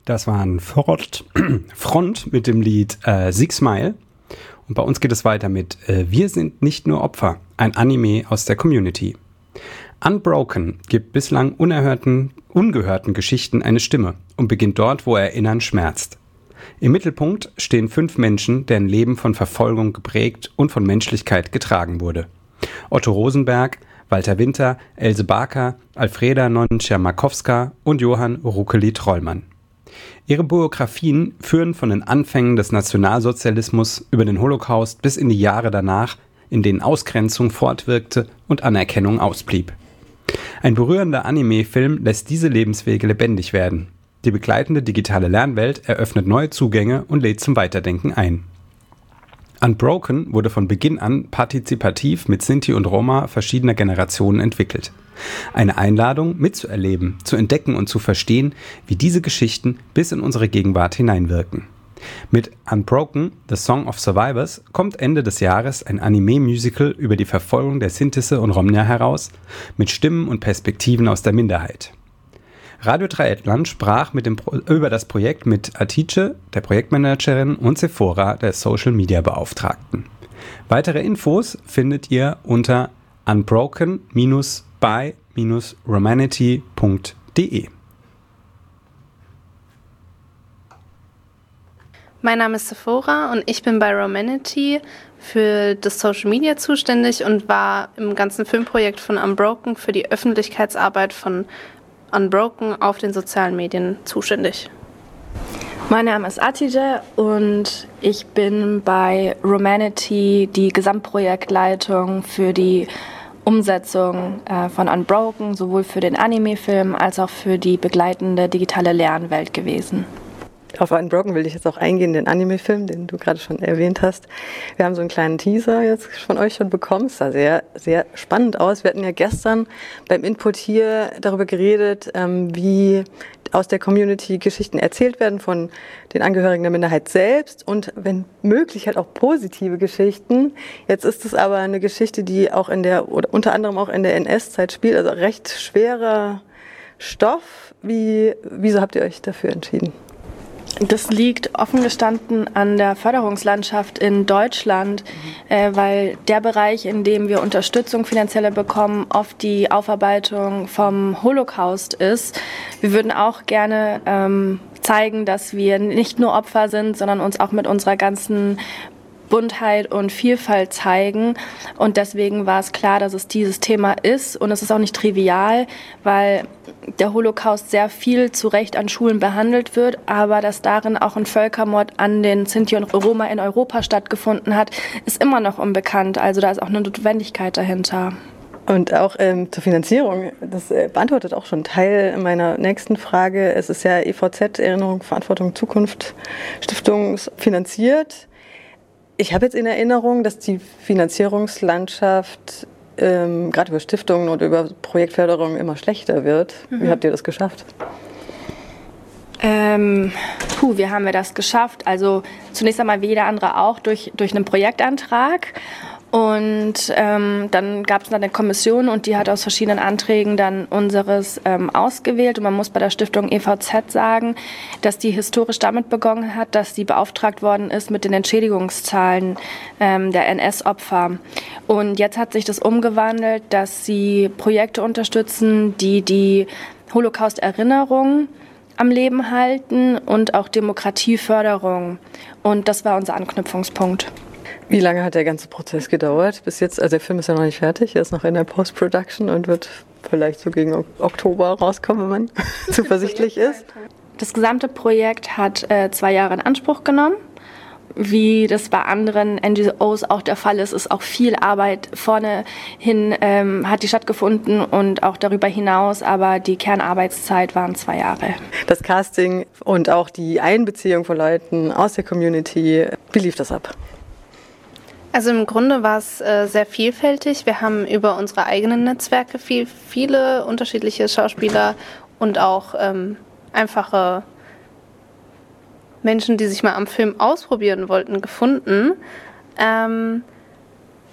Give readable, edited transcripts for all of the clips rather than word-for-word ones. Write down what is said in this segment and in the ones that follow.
Das war ein Front mit dem Lied Six Mile. Und bei uns geht es weiter mit Wir sind nicht nur Opfer, ein Anime aus der Community. Unbroken gibt bislang ungehörten Geschichten eine Stimme und beginnt dort, wo Erinnern schmerzt. Im Mittelpunkt stehen 5 Menschen, deren Leben von Verfolgung geprägt und von Menschlichkeit getragen wurde. Otto Rosenberg, Walter Winter, Else Barker, Alfreda Nontscher-Markowska und Johann Rukeli-Trollmann. Ihre Biografien führen von den Anfängen des Nationalsozialismus über den Holocaust bis in die Jahre danach, in denen Ausgrenzung fortwirkte und Anerkennung ausblieb. Ein berührender Anime-Film lässt diese Lebenswege lebendig werden. Die begleitende digitale Lernwelt eröffnet neue Zugänge und lädt zum Weiterdenken ein. Unbroken wurde von Beginn an partizipativ mit Sinti und Roma verschiedener Generationen entwickelt. Eine Einladung, mitzuerleben, zu entdecken und zu verstehen, wie diese Geschichten bis in unsere Gegenwart hineinwirken. Mit Unbroken, The Song of Survivors, kommt Ende des Jahres ein Anime-Musical über die Verfolgung der Sintise und Romnia heraus, mit Stimmen und Perspektiven aus der Minderheit. Radio Dreieckland sprach über das Projekt mit Atice, der Projektmanagerin, und Sephora, der Social-Media-Beauftragten. Weitere Infos findet ihr unter unbroken-by-romanity.de. Mein Name ist Sephora und ich bin bei Romanity für das Social Media zuständig und war im ganzen Filmprojekt von Unbroken für die Öffentlichkeitsarbeit von Unbroken auf den sozialen Medien zuständig. Mein Name ist Atice und ich bin bei Romanity die Gesamtprojektleitung für die Umsetzung von Unbroken, sowohl für den Anime-Film als auch für die begleitende digitale Lernwelt gewesen. Auf Unbroken will ich jetzt auch eingehen, den Anime-Film, den du gerade schon erwähnt hast. Wir haben so einen kleinen Teaser jetzt von euch schon bekommen. Es sah sehr, sehr spannend aus. Wir hatten ja gestern beim Input hier darüber geredet, wie aus der Community Geschichten erzählt werden von den Angehörigen der Minderheit selbst und wenn möglich halt auch positive Geschichten. Jetzt ist es aber eine Geschichte, die auch oder unter anderem auch in der NS-Zeit spielt, also recht schwerer Stoff. Wieso habt ihr euch dafür entschieden? Das liegt offen gestanden an der Förderungslandschaft in Deutschland, weil der Bereich, in dem wir Unterstützung finanzielle bekommen, oft die Aufarbeitung vom Holocaust ist. Wir würden auch gerne zeigen, dass wir nicht nur Opfer sind, sondern uns auch mit unserer ganzen Buntheit und Vielfalt zeigen. Und deswegen war es klar, dass es dieses Thema ist. Und es ist auch nicht trivial, weil der Holocaust sehr viel zu Recht an Schulen behandelt wird, aber dass darin auch ein Völkermord an den Sinti und Roma in Europa stattgefunden hat, ist immer noch unbekannt. Also da ist auch eine Notwendigkeit dahinter. Und auch zur Finanzierung, das beantwortet auch schon Teil meiner nächsten Frage. Es ist ja EVZ, Erinnerung, Verantwortung, Zukunft, Stiftung finanziert. Ich habe jetzt in Erinnerung, dass die Finanzierungslandschaft gerade über Stiftungen und über Projektförderung immer schlechter wird. Wie habt ihr das geschafft? Wie haben wir das geschafft? Also zunächst einmal wie jeder andere auch durch einen Projektantrag. Und dann gab es eine Kommission und die hat aus verschiedenen Anträgen dann unseres ausgewählt. Und man muss bei der Stiftung EVZ sagen, dass die historisch damit begonnen hat, dass sie beauftragt worden ist mit den Entschädigungszahlen der NS-Opfer. Und jetzt hat sich das umgewandelt, dass sie Projekte unterstützen, die die Holocaust-Erinnerung am Leben halten und auch Demokratieförderung. Und das war unser Anknüpfungspunkt. Wie lange hat der ganze Prozess gedauert bis jetzt? Also der Film ist ja noch nicht fertig, er ist noch in der Post-Production und wird vielleicht so gegen Oktober rauskommen, wenn man zuversichtlich ist. Das gesamte Projekt hat 2 Jahre in Anspruch genommen. Wie das bei anderen NGOs auch der Fall ist, ist auch viel Arbeit vorne hin, hat die stattgefunden und auch darüber hinaus, aber die Kernarbeitszeit waren 2 Jahre. Das Casting und auch die Einbeziehung von Leuten aus der Community, wie lief das ab? Also im Grunde war es sehr vielfältig. Wir haben über unsere eigenen Netzwerke viele unterschiedliche Schauspieler und auch einfache Menschen, die sich mal am Film ausprobieren wollten, gefunden.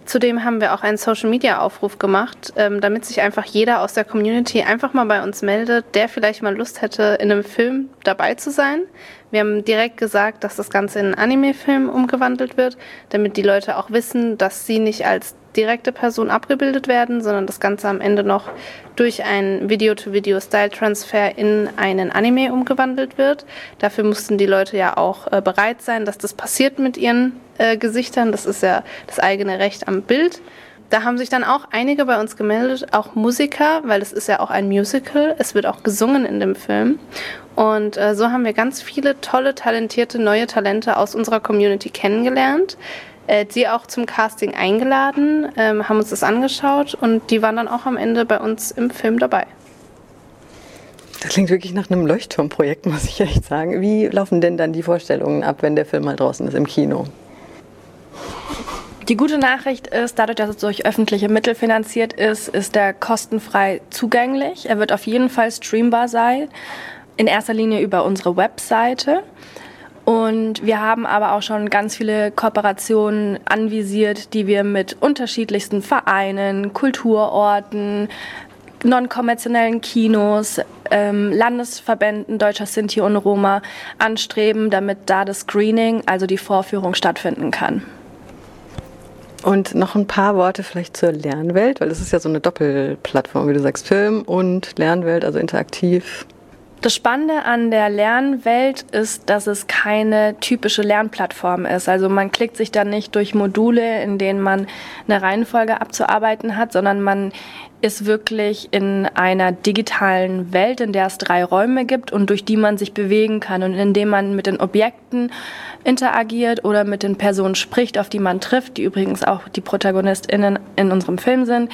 Zudem haben wir auch einen Social-Media-Aufruf gemacht, damit sich einfach jeder aus der Community einfach mal bei uns meldet, der vielleicht mal Lust hätte, in einem Film dabei zu sein. Wir haben direkt gesagt, dass das Ganze in einen Anime-Film umgewandelt wird, damit die Leute auch wissen, dass sie nicht als direkte Person abgebildet werden, sondern das Ganze am Ende noch durch einen Video-to-Video-Style-Transfer in einen Anime umgewandelt wird. Dafür mussten die Leute ja auch bereit sein, dass das passiert mit ihren Gesichtern. Das ist ja das eigene Recht am Bild. Da haben sich dann auch einige bei uns gemeldet, auch Musiker, weil es ist ja auch ein Musical. Es wird auch gesungen in dem Film. Und so haben wir ganz viele tolle, talentierte, neue Talente aus unserer Community kennengelernt, die auch zum Casting eingeladen, haben uns das angeschaut und die waren dann auch am Ende bei uns im Film dabei. Das klingt wirklich nach einem Leuchtturmprojekt, muss ich echt sagen. Wie laufen denn dann die Vorstellungen ab, wenn der Film mal draußen ist im Kino? Die gute Nachricht ist, dadurch, dass es durch öffentliche Mittel finanziert ist, ist er kostenfrei zugänglich. Er wird auf jeden Fall streambar sein, in erster Linie über unsere Webseite. Und wir haben aber auch schon ganz viele Kooperationen anvisiert, die wir mit unterschiedlichsten Vereinen, Kulturorten, non-kommerziellen Kinos, Landesverbänden Deutscher Sinti und Roma anstreben, damit da das Screening, also die Vorführung, stattfinden kann. Und noch ein paar Worte vielleicht zur Lernwelt, weil es ist ja so eine Doppelplattform, wie du sagst, Film und Lernwelt, also interaktiv. Das Spannende an der Lernwelt ist, dass es keine typische Lernplattform ist. Also man klickt sich da nicht durch Module, in denen man eine Reihenfolge abzuarbeiten hat, sondern man ist wirklich in einer digitalen Welt, in der es 3 Räume gibt und durch die man sich bewegen kann und in dem man mit den Objekten interagiert oder mit den Personen spricht, auf die man trifft, die übrigens auch die ProtagonistInnen in unserem Film sind.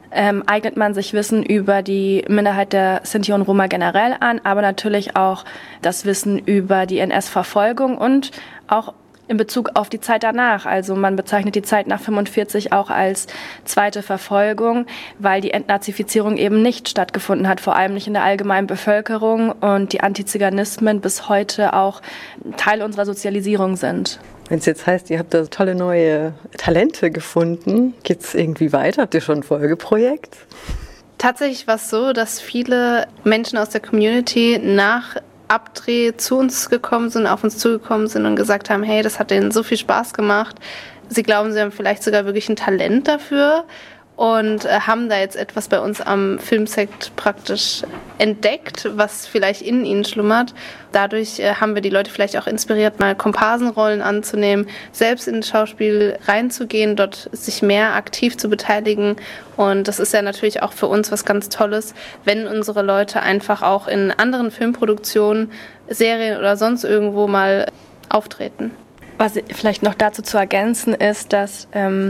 Eignet man sich Wissen über die Minderheit der Sinti und Roma generell an, aber natürlich auch das Wissen über die NS-Verfolgung und auch in Bezug auf die Zeit danach. Also man bezeichnet die Zeit nach 45 auch als zweite Verfolgung, weil die Entnazifizierung eben nicht stattgefunden hat, vor allem nicht in der allgemeinen Bevölkerung und die Antiziganismen bis heute auch Teil unserer Sozialisierung sind. Wenn es jetzt heißt, ihr habt da tolle neue Talente gefunden, geht es irgendwie weiter? Habt ihr schon ein Folgeprojekt? Tatsächlich war es so, dass viele Menschen aus der Community nach Abdreh zu uns gekommen sind, auf uns zugekommen sind und gesagt haben, hey, das hat denen so viel Spaß gemacht. Sie glauben, sie haben vielleicht sogar wirklich ein Talent dafür und haben da jetzt etwas bei uns am Filmset praktisch entdeckt, was vielleicht in ihnen schlummert. Dadurch haben wir die Leute vielleicht auch inspiriert, mal Komparsenrollen anzunehmen, selbst ins Schauspiel reinzugehen, dort sich mehr aktiv zu beteiligen. Und das ist ja natürlich auch für uns was ganz Tolles, wenn unsere Leute einfach auch in anderen Filmproduktionen, Serien oder sonst irgendwo mal auftreten. Was vielleicht noch dazu zu ergänzen ist, dass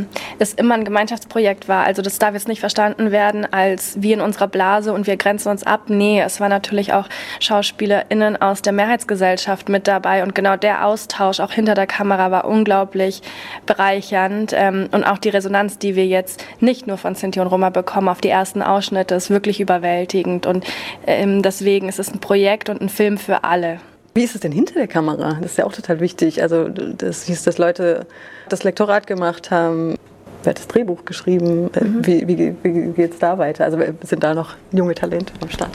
es immer ein Gemeinschaftsprojekt war. Also das darf jetzt nicht verstanden werden als wir in unserer Blase und wir grenzen uns ab. Nee, es waren natürlich auch SchauspielerInnen aus der Mehrheitsgesellschaft mit dabei und genau der Austausch auch hinter der Kamera war unglaublich bereichernd. Und auch die Resonanz, die wir jetzt nicht nur von Sinti und Roma bekommen auf die ersten Ausschnitte, ist wirklich überwältigend. Und deswegen ist es ein Projekt und ein Film für alle. Wie ist es denn hinter der Kamera? Das ist ja auch total wichtig. Also das hieß, dass Leute das Lektorat gemacht haben. Wer hat das Drehbuch geschrieben? Wie geht es da weiter? Also sind da noch junge Talente am Start?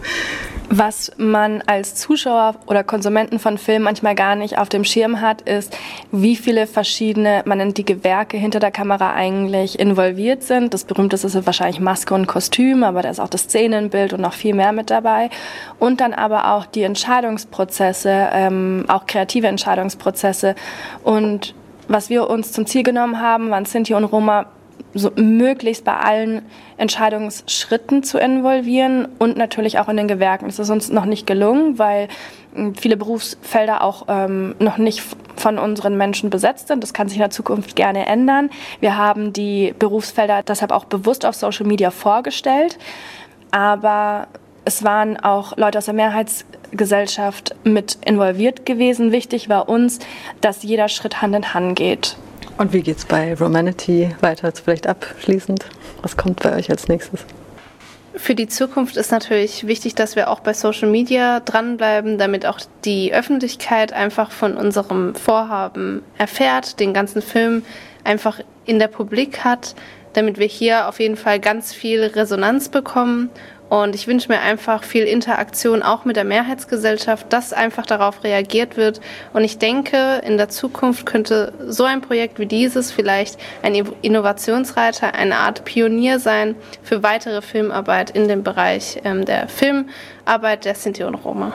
Was man als Zuschauer oder Konsumenten von Filmen manchmal gar nicht auf dem Schirm hat, ist, wie viele verschiedene, man nennt die Gewerke hinter der Kamera eigentlich involviert sind. Das berühmteste ist wahrscheinlich Maske und Kostüm, aber da ist auch das Szenenbild und noch viel mehr mit dabei. Und dann aber auch die Entscheidungsprozesse, auch kreative Entscheidungsprozesse. Und was wir uns zum Ziel genommen haben, waren Sinti und Roma so möglichst bei allen Entscheidungsschritten zu involvieren und natürlich auch in den Gewerken. Das ist uns noch nicht gelungen, weil viele Berufsfelder auch noch nicht von unseren Menschen besetzt sind. Das kann sich in der Zukunft gerne ändern. Wir haben die Berufsfelder deshalb auch bewusst auf Social Media vorgestellt, aber es waren auch Leute aus der Mehrheitsgesellschaft mit involviert gewesen. Wichtig war uns, dass jeder Schritt Hand in Hand geht. Und wie geht's bei Romanity weiter? Vielleicht abschließend. Was kommt bei euch als nächstes? Für die Zukunft ist natürlich wichtig, dass wir auch bei Social Media dranbleiben, damit auch die Öffentlichkeit einfach von unserem Vorhaben erfährt, den ganzen Film einfach in der Publik hat, damit wir hier auf jeden Fall ganz viel Resonanz bekommen. Und ich wünsche mir einfach viel Interaktion auch mit der Mehrheitsgesellschaft, dass einfach darauf reagiert wird. Und ich denke, in der Zukunft könnte so ein Projekt wie dieses vielleicht ein Innovationsreiter, eine Art Pionier sein für weitere Filmarbeit in dem Bereich der Filmarbeit der Sinti und Roma.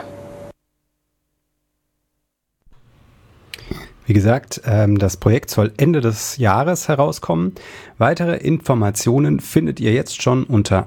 Wie gesagt, das Projekt soll Ende des Jahres herauskommen. Weitere Informationen findet ihr jetzt schon unter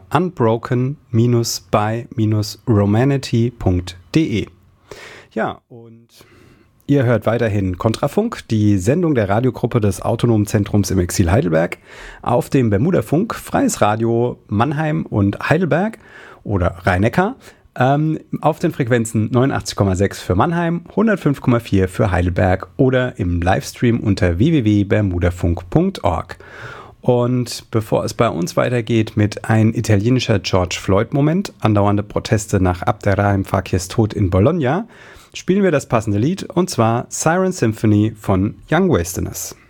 unbroken-by-romanity.de. Ja, und ihr hört weiterhin Kontrafunk, die Sendung der Radiogruppe des Autonomen Zentrums im Exil Heidelberg, auf dem Bermudafunk, Freies Radio Mannheim und Heidelberg oder Rhein-Neckar. Auf den Frequenzen 89,6 für Mannheim, 105,4 für Heidelberg oder im Livestream unter www.bermudafunk.org. Und bevor es bei uns weitergeht mit ein italienischer George Floyd-Moment, andauernde Proteste nach Abderrahim Fakis Tod in Bologna, spielen wir das passende Lied, und zwar Siren Symphony von Young Westerners.